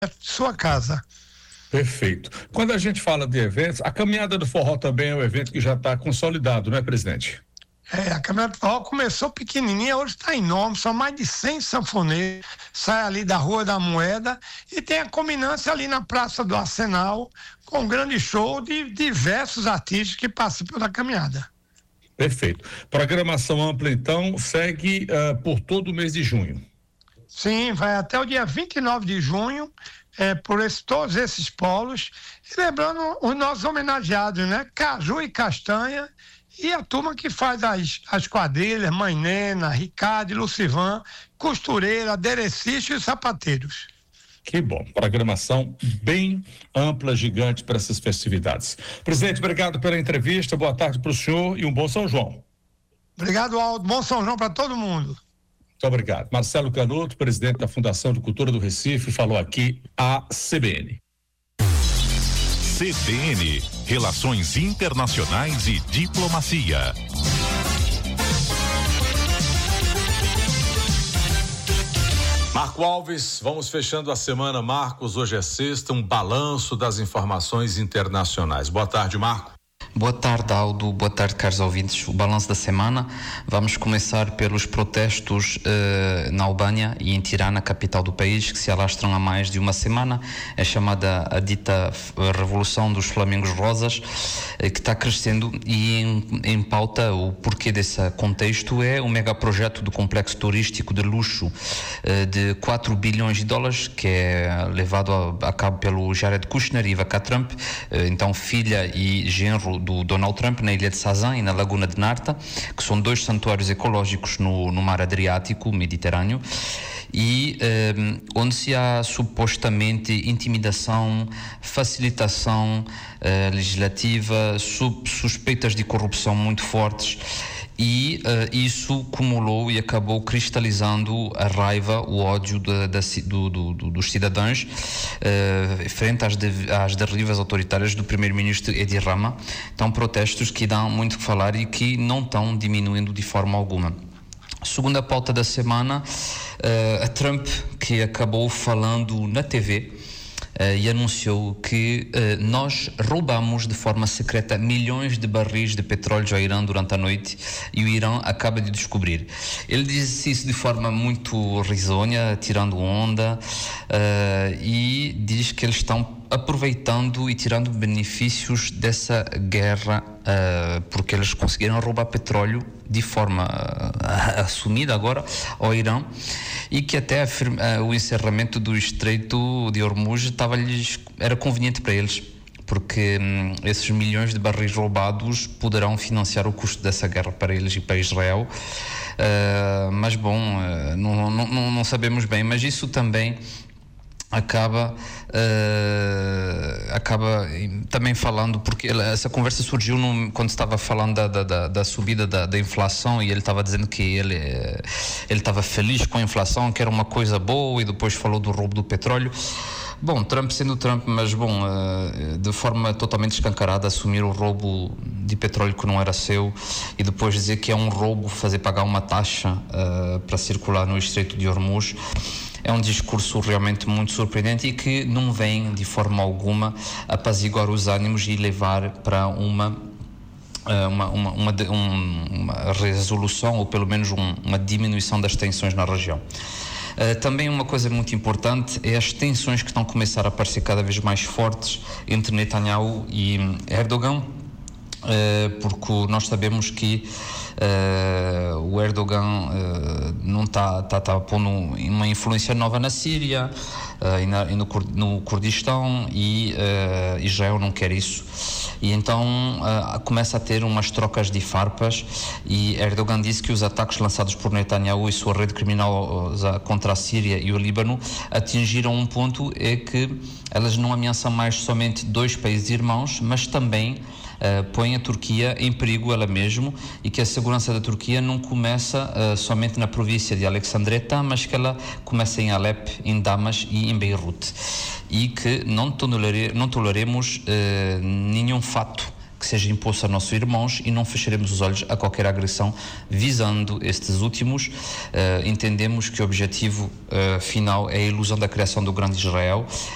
sua casa. Perfeito. Quando a gente fala de eventos, a Caminhada do Forró também é um evento que já está consolidado, não é, presidente? A Caminhada do Forró começou pequenininha, hoje está enorme, são mais de 100 sanfoneiros, sai ali da Rua da Moeda e tem a culminância ali na Praça do Arsenal, com um grande show de diversos artistas que participam da caminhada. Perfeito. Programação ampla, então, segue por todo o mês de junho. Sim, vai até o dia 29 de junho, todos esses polos. E lembrando os nossos homenageados, né? Caju e Castanha, e a turma que faz as quadrilhas, Mãe Nena, Ricardo e Lucivan, costureira, aderecista e sapateiros. Que bom, programação bem ampla, gigante para essas festividades. Presidente, obrigado pela entrevista, boa tarde para o senhor e um bom São João. Obrigado, Aldo, bom São João para todo mundo. Muito obrigado. Marcelo Canuto, presidente da Fundação de Cultura do Recife, falou aqui à CBN. CBN, Relações Internacionais e Diplomacia. Marco Alves, vamos fechando a semana, Marcos. Hoje é sexta, um balanço das informações internacionais. Boa tarde, Marco. Boa tarde, Aldo. Boa tarde, caros ouvintes. O balanço da semana. Vamos começar pelos protestos na Albânia e em Tirana, capital do país, que se alastram há mais de uma semana. É chamada a dita Revolução dos Flamingos Rosas, que está crescendo, e em pauta o porquê desse contexto é o megaprojeto do complexo turístico de luxo de 4 bilhões de dólares, que é levado a cabo pelo Jared Kushner e Ivanka Trump, então filha e genro do Donald Trump, na ilha de Sazan e na Laguna de Narta, que são dois santuários ecológicos no mar Adriático, Mediterrâneo, e onde se há supostamente intimidação, facilitação legislativa, suspeitas de corrupção muito fortes. E isso cumulou e acabou cristalizando a raiva, o ódio dos cidadãos frente às derivas autoritárias do primeiro-ministro Edi Rama. Então, protestos que dão muito que falar e que não estão diminuindo de forma alguma. Segunda pauta da semana, a Trump, que acabou falando na TV e anunciou que nós roubamos de forma secreta milhões de barris de petróleo ao Irã durante a noite, e o Irã acaba de descobrir. Ele disse isso de forma muito risonha, tirando onda, e diz que eles estão aproveitando e tirando benefícios dessa guerra, porque eles conseguiram roubar petróleo de forma assumida agora ao Irã, e que até o encerramento do Estreito de Hormuz era conveniente para eles, porque esses milhões de barris roubados poderão financiar o custo dessa guerra para eles e para Israel. Mas bom, não sabemos bem, mas isso também acaba também falando, porque essa conversa surgiu quando estava falando da subida da inflação, e ele estava dizendo que ele estava feliz com a inflação, que era uma coisa boa, e depois falou do roubo do petróleo. Bom, Trump sendo Trump, mas bom, de forma totalmente escancarada, assumir o roubo de petróleo que não era seu, e depois dizer que é um roubo fazer pagar uma taxa para circular no Estreito de Hormuz. É um discurso realmente muito surpreendente e que não vem de forma alguma apaziguar os ânimos e levar para uma resolução, ou pelo menos uma diminuição das tensões na região. Também uma coisa muito importante é as tensões que estão a começar a aparecer cada vez mais fortes entre Netanyahu e Erdogan, porque nós sabemos que o Erdogan não está pondo uma influência nova na Síria e no Kurdistão, e Israel não quer isso, e então começa a ter umas trocas de farpas, e Erdogan disse que os ataques lançados por Netanyahu e sua rede criminosa contra a Síria e o Líbano atingiram um ponto, é que elas não ameaçam mais somente dois países irmãos, mas também põe a Turquia em perigo ela mesma, e que a segurança da Turquia não começa somente na província de Alexandreta, mas que ela começa em Alep, em Damas e em Beirute, e que não toleremos nenhum fato que seja imposto a nossos irmãos, e não fecharemos os olhos a qualquer agressão visando estes últimos. Entendemos que o objetivo final é a ilusão da criação do grande Israel,